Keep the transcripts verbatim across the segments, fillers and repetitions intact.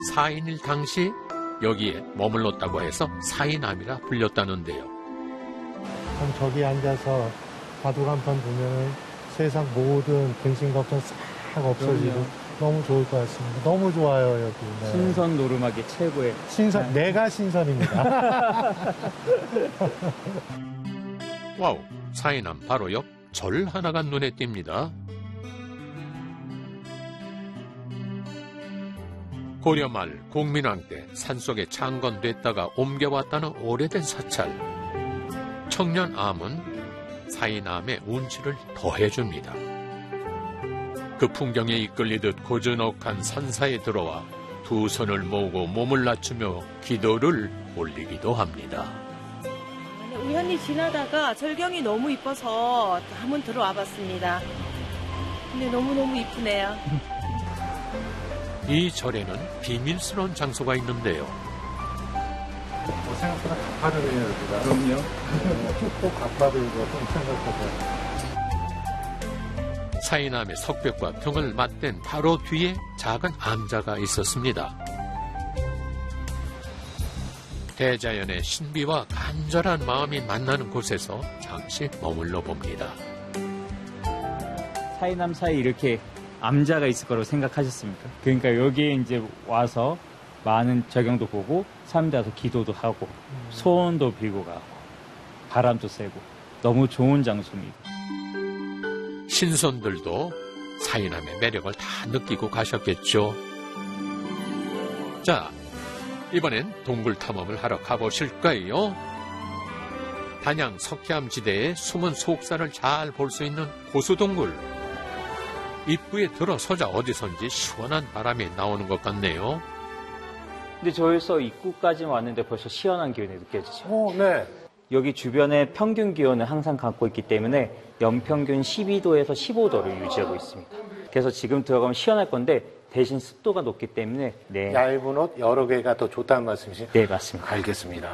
사 인일 당시 여기에 머물렀다고 해서 사이남이라 불렸다는데요. 그럼 저기 앉아서 바둑 한 판 보면 세상 모든 근심 걱정 싹 없어지고 그럼요. 너무 좋을 것 같습니다. 너무 좋아요, 여기. 네. 신선 노름하기 최고의. 신선, 네. 내가 신선입니다. 와우, 사이남 바로 옆 절 하나가 눈에 띕니다. 고려 말 공민왕 때 산속에 창건됐다가 옮겨왔다는 오래된 사찰. 청년 암은 사이남의 운치를 더해줍니다. 그 풍경에 이끌리듯 고즈넉한 산사에 들어와 두 손을 모으고 몸을 낮추며 기도를 올리기도 합니다. 우연히 지나다가 절경이 너무 이뻐서 한번 들어와 봤습니다. 근데 너무너무 이쁘네요. 이 절에는 비밀스러운 장소가 있는데요. 뭐 생각보다 가파르네요, 여기가. 그럼요. 꼭 가파르고 생각보다. 사이남의 석벽과 등을 맞댄 바로 뒤에 작은 암자가 있었습니다. 대자연의 신비와 간절한 마음이 만나는 곳에서 잠시 머물러 봅니다. 사이남 사이 이렇게 암자가 있을 거라고 생각하셨습니까? 그러니까 여기에 이제 와서 많은 절경도 보고 사람들 와서 기도도 하고 소원도 빌고 가고 바람도 쐬고 너무 좋은 장소입니다. 신선들도 사이남의 매력을 다 느끼고 가셨겠죠. 자, 이번엔 동굴 탐험을 하러 가보실까요? 단양 석회암 지대의 숨은 속살을 잘 볼 수 있는 고수동굴. 입구에 들어서자 어디선지 시원한 바람이 나오는 것 같네요. 근데 저기서 입구까지 왔는데 벌써 시원한 기운이 느껴지죠? 오, 네. 여기 주변에 평균 기온을 항상 갖고 있기 때문에 연평균 십이 도에서 십오 도를 유지하고 있습니다. 그래서 지금 들어가면 시원할 건데 대신 습도가 높기 때문에 네. 얇은 옷 여러 개가 더 좋다는 말씀이시죠? 네, 맞습니다. 알겠습니다.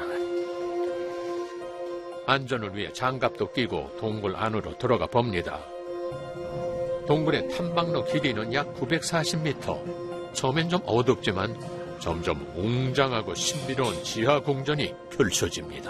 안전을 위해 장갑도 끼고 동굴 안으로 들어가 봅니다. 동굴의 탐방로 길이는 약 구백사십 미터. 처음엔 좀 어둡지만 점점 웅장하고 신비로운 지하 궁전이 펼쳐집니다.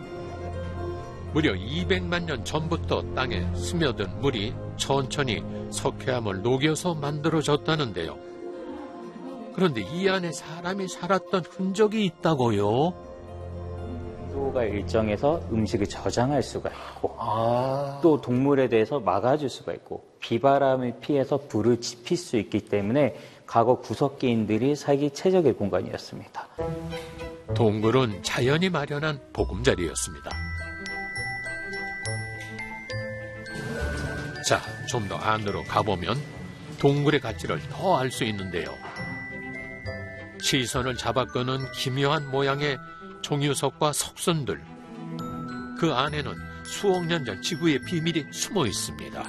무려 이백만 년 전부터 땅에 스며든 물이 천천히 석회암을 녹여서 만들어졌다는데요. 그런데 이 안에 사람이 살았던 흔적이 있다고요? 온도가 일정해서 음식을 저장할 수가 있고 아. 또 동물에 대해서 막아줄 수가 있고 비바람을 피해서 불을 지필 수 있기 때문에 과거 구석기인들이 살기 최적의 공간이었습니다. 동굴은 자연이 마련한 보금자리였습니다. 자, 좀 더 안으로 가보면 동굴의 가치를 더 알 수 있는데요. 시선을 잡아끄는 기묘한 모양의 종유석과 석선들. 그 안에는 수억 년 전 지구의 비밀이 숨어 있습니다.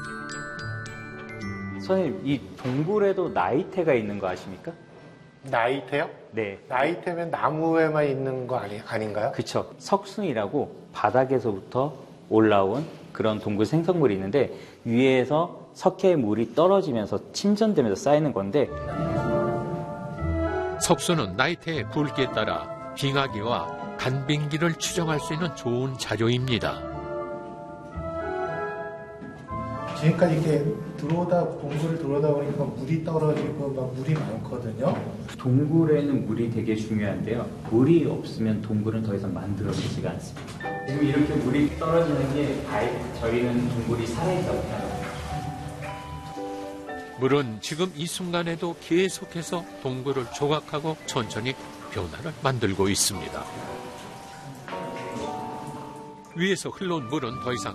선생님, 이 동굴에도 나이테가 있는 거 아십니까? 나이테요? 네. 나이테면 나무에만 있는 거 아니, 아닌가요? 그렇죠. 석순이라고 바닥에서부터 올라온 그런 동굴 생성물이 있는데 위에서 석회의 물이 떨어지면서 침전되면서 쌓이는 건데 석수는 나이테의 굵기에 따라 빙하기와 간빙기를 추정할 수 있는 좋은 자료입니다. 지금까지 이렇게 들어오다 동굴을 들어오다 보니까 물이 떨어지고 막 물이 많거든요. 동굴에는 물이 되게 중요한데요. 물이 없으면 동굴은 더 이상 만들어지지가 않습니다. 지금 이렇게 물이 떨어지는 게 저희는 동굴이 살아있다고 생각합니다. 물은 지금 이 순간에도 계속해서 동굴을 조각하고 천천히 변화를 만들고 있습니다. 위에서 흘러온 물은 더 이상